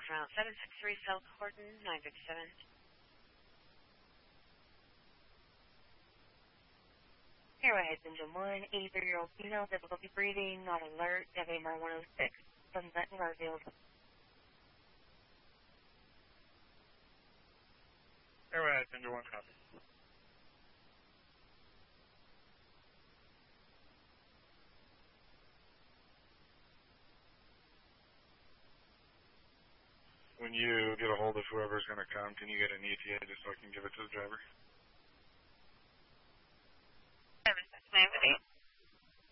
Crown 763 South Horton 957. Airway engine 1, 83-year-old female, difficulty breathing, not alert, FAMR 106, Sunset and Garfield. Airway engine 1, copy. When you get a hold of whoever's going to come, can you get an ETA just so I can give it to the driver? 769